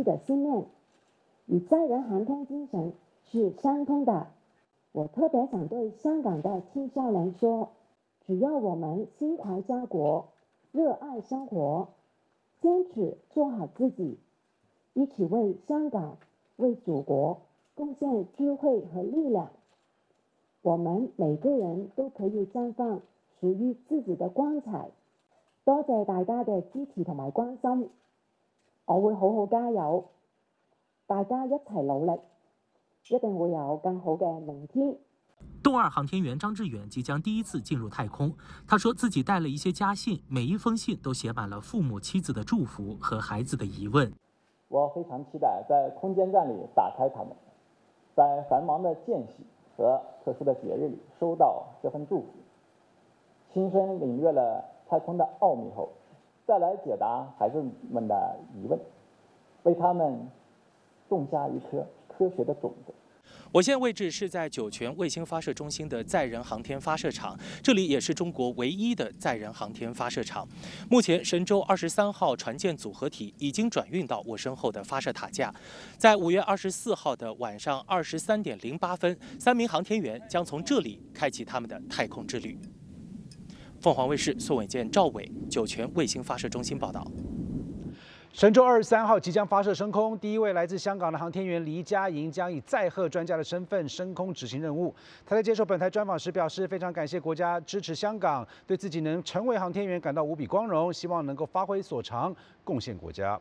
的信念，与载人航天精神是相通的。我特别想对香港的青少年说，只要我们心怀家国，热爱生活，坚持做好自己，一起为香港、为祖国贡献智慧和力量，我們每個人都可以綻放屬於自己的光彩。多謝大家嘅支持同埋關心，我會好好加油，大家一齊努力，一定會有更好嘅明天。 动2航天员张志远即将第一次进入太空，他说自己带了一些家信，每一封信都写满了父母妻子的祝福和孩子的疑问。 我非常期待在空间站里打开它们，在繁忙的间隙和特殊的节日里收到这份祝福，亲身领略了太空的奥秘后，再来解答孩子们的疑问，为他们种下一颗科学的种子。 我现在位置是在酒泉卫星发射中心的载人航天发射场，这里也是中国唯一的载人航天发射场。目前，神舟23号船舰组合体已经转运到我身后的发射塔架。在5月24号的晚上23点08分，3名航天员将从这里开启他们的太空之旅。凤凰卫视宋伟健、赵伟，酒泉卫星发射中心报道。 神舟23号即将发射升空，第一位来自香港的航天员黎佳莹将以载荷专家的身份升空执行任务。他在接受本台专访时表示，非常感谢国家支持香港，对自己能成为航天员感到无比光荣，希望能够发挥所长，贡献国家。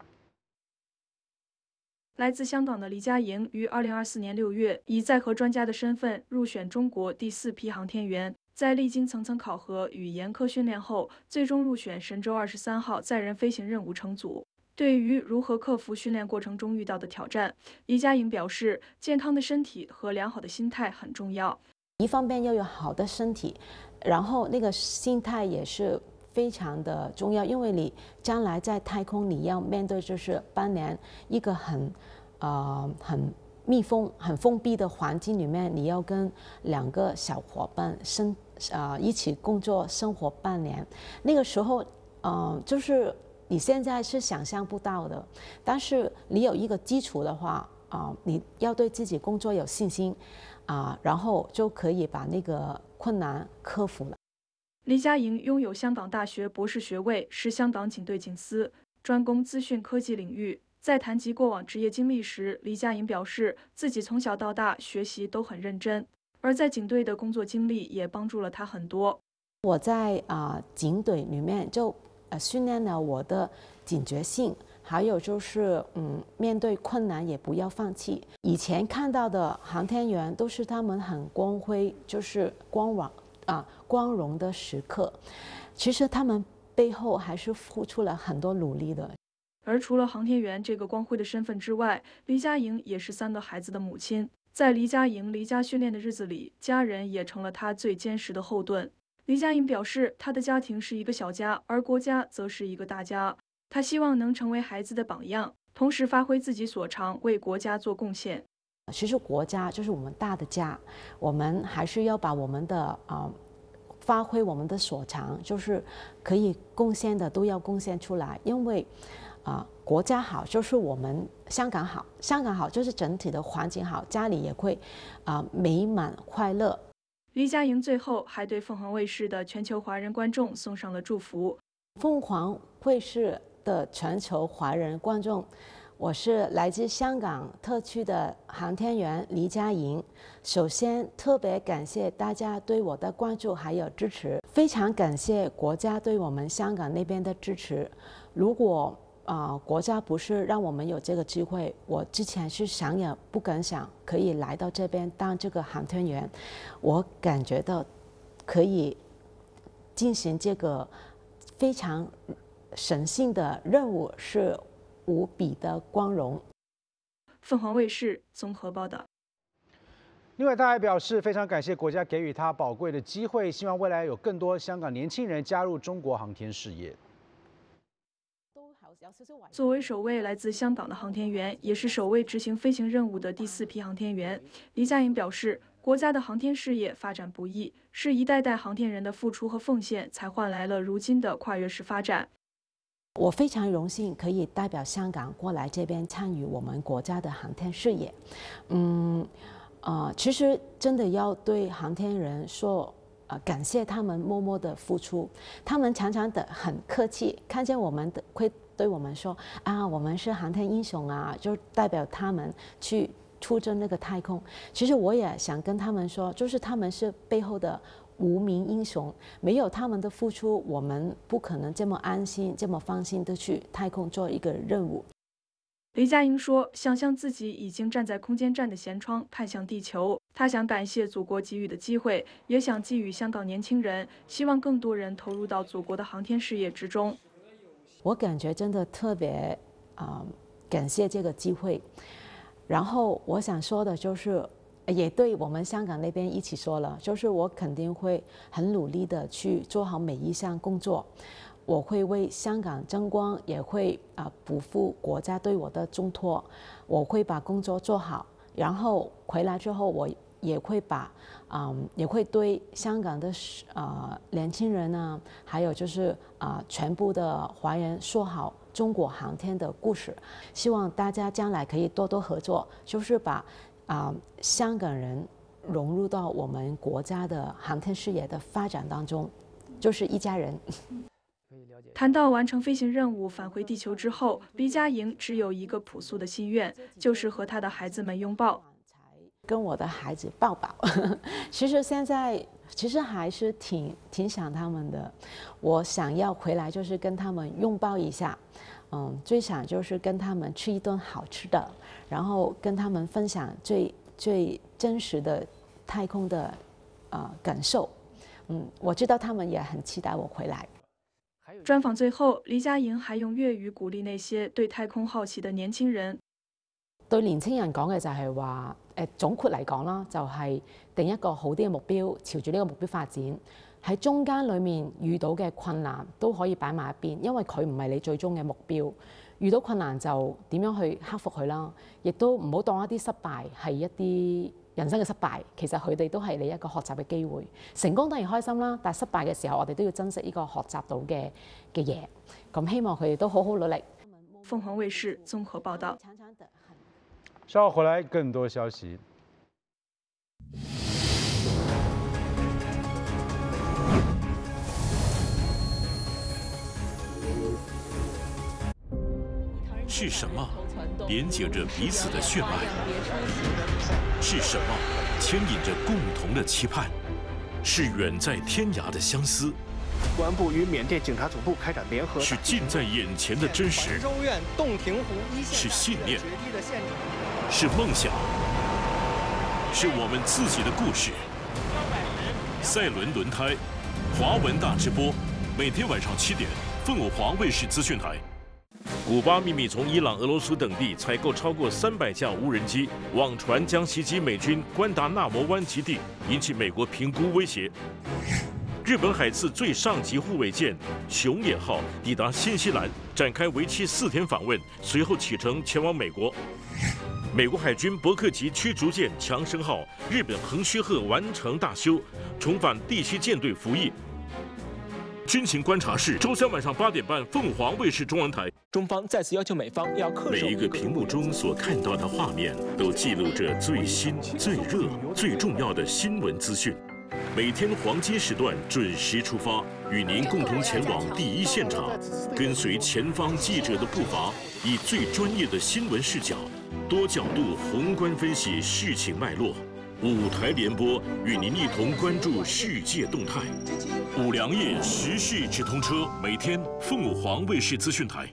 来自香港的黎佳莹于2024年6月以载荷专家的身份入选中国第4批航天员。在历经层层考核与严苛训练后，最终入选神舟23号载人飞行任务乘组。对于如何克服训练过程中遇到的挑战，黎佳莹表示，健康的身体和良好的心态很重要。 一方面要有好的身体，然后那个心态也是非常的重要，因为你将来在太空你要面对就是扮演一个很密封、很封闭的环境里面，你要跟2个小伙伴一起工作生活半年，那个时候就是你现在是想象不到的，但是你有一个基础的话你要对自己工作有信心然后就可以把那个困难克服了。 黎佳莹拥有香港大学博士学位，是香港警队警司，专攻资讯科技领域。在谈及过往职业经历时，黎佳莹表示自己从小到大学习都很认真，而在警队的工作经历也帮助了她很多。 我在警队里面就训练了我的警觉性，还有就是面对困难也不要放弃。以前看到的航天员都是他们很光辉，就是光荣的时刻，其实他们背后还是付出了很多努力的。 而除了航天员这个光辉的身份之外，黎佳莹也是3个孩子的母亲。在黎佳莹离家训练的日子里，家人也成了她最坚实的后盾。黎佳莹表示，她的家庭是一个小家，而国家则是一个大家。她希望能成为孩子的榜样，同时发挥自己所长，为国家做贡献。 其实国家就是我们大的家，我们还是要把我们的发挥我们的所长，就是可以贡献的都要贡献出来，因为国家好就是我们香港好，香港好就是整体的环境好，家里也会美满快乐。 黎佳莹最后还对凤凰卫视的全球华人观众送上了祝福。 凤凰卫视的全球华人观众，我是来自香港特区的航天员黎佳莹。首先特别感谢大家对我的关注还有支持，非常感谢国家对我们香港那边的支持。如果国家不是让我们有这个机会，我之前是想也不敢想可以来到这边当这个航天员。我感觉到可以进行这个非常神圣的任务，是无比的光荣。 凤凰卫视综合报道。 另外，他还表示非常感谢国家给予他宝贵的机会，希望未来有更多香港年轻人加入中国航天事业。 作为首位来自香港的航天员，也是首位执行飞行任务的第4批航天员，黎佳莹表示，国家的航天事业发展不易，是一代代航天人的付出和奉献才换来了如今的跨越式发展。 我非常荣幸可以代表香港过来这边参与我们国家的航天事业。其实真的要对航天人说，感谢他们默默的付出。他们常常的很客气，看见我们的会对我们说啊，我们是航天英雄啊，就代表他们去出征那个太空。其实我也想跟他们说，就是他们是背后的无名英雄，没有他们的付出，我们不可能这么安心、这么放心的去太空做一个任务。 雷佳莹说：“想象自己已经站在空间站的舷窗，看向地球。她想感谢祖国给予的机会，也想寄予香港年轻人，希望更多人投入到祖国的航天事业之中。” 我感觉真的特别感谢这个机会。然后我想说的就是，也对我们香港那边一起说了，就是我肯定会很努力的去做好每一项工作。我会为香港争光，也会不负国家对我的重托。我会把工作做好，然后回来之后，我也会也会对香港的年轻人呢，还有就是全部的华人说好中国航天的故事。希望大家将来可以多多合作，就是把香港人融入到我们国家的航天事业的发展当中，就是一家人。 谈到完成飞行任务返回地球之后，黎佳莹只有一个朴素的心愿，就是和她的孩子们拥抱， 跟我的孩子抱抱。其实现在还是挺想他们的。我想要回来就是跟他们拥抱一下，最想就是跟他们吃一顿好吃的，然后跟他们分享最真实的太空的感受。我知道他们也很期待我回来。 专訪最後，黎佳莹還用粵語鼓勵那些對太空好奇的年輕人。 對年輕人講嘅就係話，總括嚟講啦，就係定一個好啲嘅目標，朝住呢個目標發展。喺中間裡面遇到嘅困難都可以擺埋一邊，因為佢唔係你最終嘅目標。遇到困難就點樣去克服佢啦，亦都唔好當一啲失敗係一啲人生嘅失敗，其實佢哋都係你一個學習嘅機會。成功當然開心啦，但係失敗嘅時候，我哋都要珍惜呢個學習到嘅嘢。咁希望佢哋都好好努力。 鳳凰衛視綜合報道。 稍後回來更多消息。 是什么连接着彼此的血脉？是什么牵引着共同的期盼？是远在天涯的相思？ 公安部与缅甸警察总部开展联合。 是近在眼前的真实？ 州院洞庭湖一线。 是信念？是梦想？是我们自己的故事。赛伦轮胎，华文大直播，每天晚上7点，凤凰卫视资讯台。古巴秘密从伊朗、俄罗斯等地采购超过300架无人机，网传将袭击美军关达纳摩湾基地，引起美国评估威胁。日本海自最上级护卫舰“熊野号”抵达新西兰，展开为期4天访问，随后启程前往美国。美国海军伯克级驱逐舰“强生号”日本横须贺完成大修，重返第7舰队服役。军情观察室，周3晚上8点半，凤凰卫视中文台。 中方再次要求美方要恪守。 每一个屏幕中所看到的画面，都记录着最新、最热、最重要的新闻资讯。每天黄金时段准时出发，与您共同前往第一现场，跟随前方记者的步伐，以最专业的新闻视角，多角度宏观分析事情脉络。舞台联播，与您一同关注世界动态。五粮液时事直通车，每天凤凰卫视资讯台。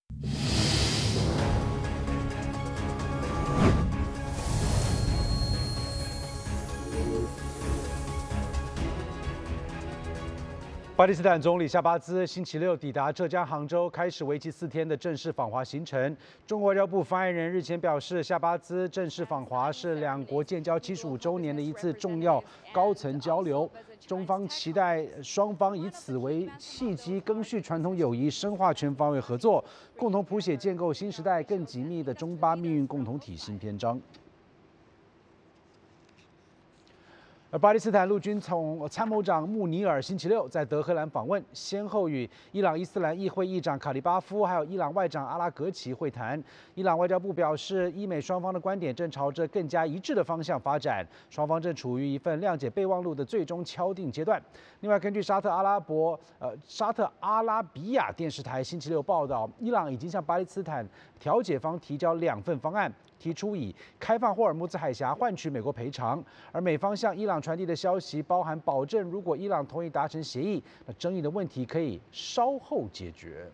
巴基斯坦总理夏巴兹星期6抵达浙江杭州，开始为期4天的正式访华行程。中国外交部发言人日前表示，夏巴兹正式访华是两国建交75周年的一次重要高层交流。中方期待双方以此为契机，赓续传统友谊，深化全方位合作，共同谱写建构新时代更紧密的中巴命运共同体新篇章。 而巴基斯坦陆军参谋长穆尼尔星期六在德黑兰访问，先后与伊朗伊斯兰议会议长卡利巴夫还有伊朗外长阿拉格齐会谈。伊朗外交部表示，伊美双方的观点正朝着更加一致的方向发展，双方正处于一份谅解备忘录的最终敲定阶段。另外，根据沙特阿拉比亚电视台星期六报道，伊朗已经向巴基斯坦调解方提交2份方案。提出以开放霍尔木兹海峡换取美国赔偿，而美方向伊朗传递的消息包含保证，如果伊朗同意达成协议，那争议的问题可以稍后解决。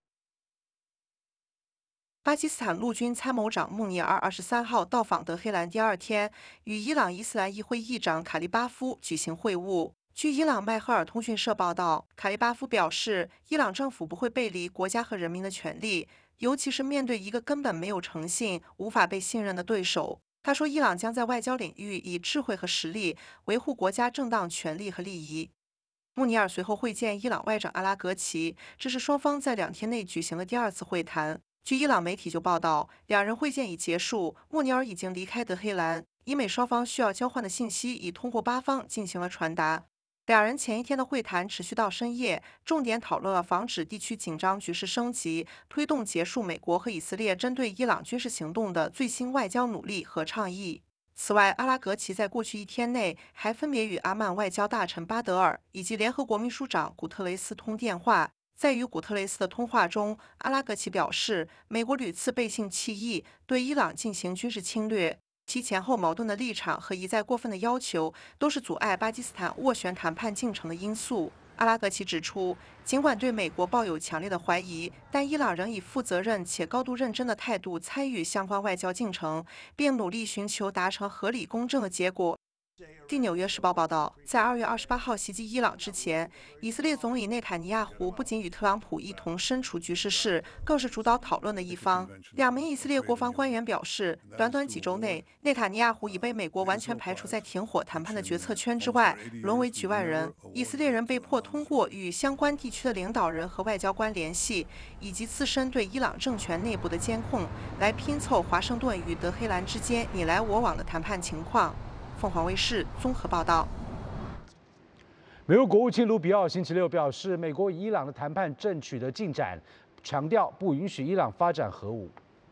巴基斯坦陆军参谋长穆尼尔23号到访德黑兰第2天，与伊朗伊斯兰议会议长卡利巴夫举行会晤。据伊朗迈赫尔通讯社报道，卡利巴夫表示，伊朗政府不会背离国家和人民的权利。尤其是面对一个根本没有诚信、无法被信任的对手，他说，伊朗将在外交领域以智慧和实力维护国家正当权利和利益。穆尼尔随后会见伊朗外长阿拉格齐，这是双方在2天内举行的第2次会谈。据伊朗媒体就报道，2人会见已结束，穆尼尔已经离开德黑兰，伊美双方需要交换的信息已通过8方进行了传达。2人前一天的会谈持续到深夜，重点讨论了防止地区紧张局势升级、推动结束美国和以色列针对伊朗军事行动的最新外交努力和倡议。此外，阿拉格齐在过去1天内还分别与阿曼外交大臣巴德尔以及联合国秘书长古特雷斯通电话。在与古特雷斯的通话中，阿拉格齐表示，美国屡次背信弃义，对伊朗进行军事侵略。其前后矛盾的立场和一再过分的要求，都是阻碍巴基斯坦斡旋谈判进程的因素。阿拉格齐指出，尽管对美国抱有强烈的怀疑，但伊朗仍以负责任且高度认真的态度参与相关外交进程，并努力寻求达成合理公正的结果。据《纽约时报》报道，在2月28号袭击伊朗之前，以色列总理内塔尼亚胡不仅与特朗普一同身处局势室，更是主导讨论的一方。2名以色列国防官员表示，短短几周内，内塔尼亚胡已被美国完全排除在停火谈判的决策圈之外，沦为局外人。以色列人被迫通过与相关地区的领导人和外交官联系，以及自身对伊朗政权内部的监控，来拼凑华盛顿与德黑兰之间你来我往的谈判情况。凤凰卫视综合报道。 美国国务卿卢比奥星期六表示，美国与伊朗的谈判正取得进展，强调不允许伊朗发展核武。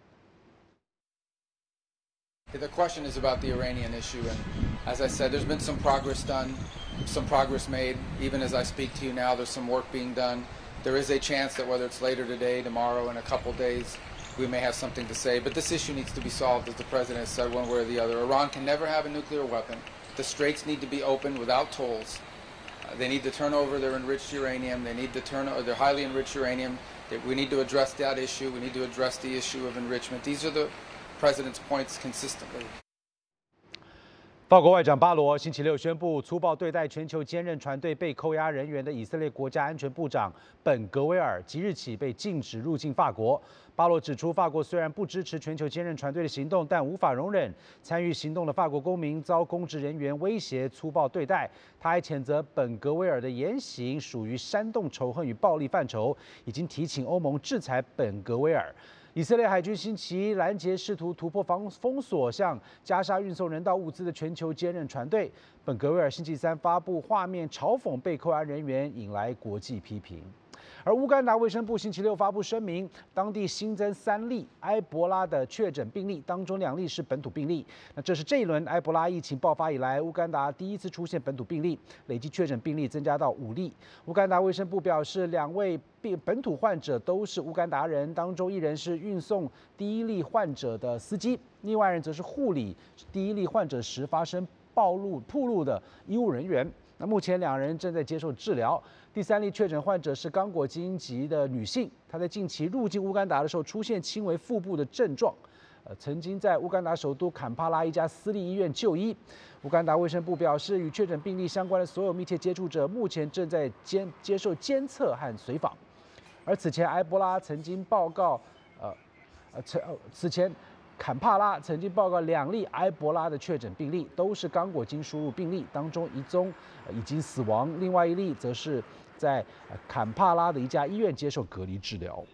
The question is about the Iranian issue, and as I said, there's been some progress done, some progress made. Even as I speak to you now, there's some work being done. There is a chance that whether it's later today, tomorrow, in a couple days, we may have something to say, but this issue needs to be solved, as the president has said, one way or the other. Iran can never have a nuclear weapon. The straits need to be opened without tolls. They need to turn over their enriched uranium. They need to turn over their highly enriched uranium. We need to address that issue. We need to address the issue of enrichment. These are the president's points consistently. 法国外长巴罗星期六宣布，粗暴对待全球坚韧船队被扣押人员的以色列国家安全部长本格维尔即日起被禁止入境法国。巴罗指出，法国虽然不支持全球坚韧船队的行动，但无法容忍参与行动的法国公民遭公职人员威胁、粗暴对待。他还谴责本格维尔的言行属于煽动仇恨与暴力范畴，已经提请欧盟制裁本格维尔。以色列海军星期拦截试图突破封锁向加沙运送人道物资的全球坚韧船队。本格维尔星期3发布画面嘲讽被扣押人员，引来国际批评。而乌干达卫生部星期六发布声明，当地新增3例埃博拉的确诊病例，当中2例是本土病例。那这是这一轮埃博拉疫情爆发以来，乌干达第一次出现本土病例，累计确诊病例增加到5例。乌干达卫生部表示，2位本土患者都是乌干达人，当中1人是运送第1例患者的司机，另外1人则是护理第1例患者时发生暴露的医务人员。那目前2人正在接受治疗。第3例确诊患者是刚果基因籍的女性，她在近期入境乌干达的时候出现轻微腹部的症状，曾经在乌干达首都坎帕拉一家私立医院就医。乌干达卫生部表示，与确诊病例相关的所有密切接触者目前正在接受监测和随访。而此前埃博拉曾经报告，此前坎帕拉曾经报告2例埃博拉的确诊病例，都是刚果金输入病例，当中1宗已经死亡，另外1例则是在坎帕拉的一家医院接受隔离治疗。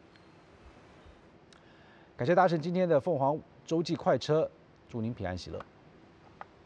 感谢搭乘今天的凤凰洲际快车，祝您平安喜乐。